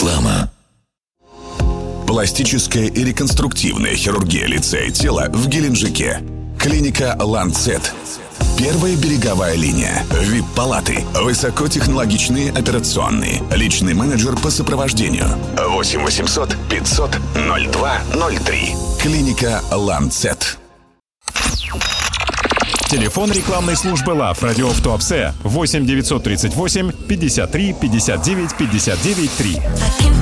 Реклама. Пластическая и реконструктивная хирургия лица и тела в Геленджике. Клиника «Ланцет». Первая береговая линия. ВИП-палаты. Высокотехнологичные операционные. Личный менеджер по сопровождению. 8 800 500 02 03. Клиника «Ланцет». Телефон рекламной службы ЛАВ «Радио в Туапсе» 8 938 53 59 59 3.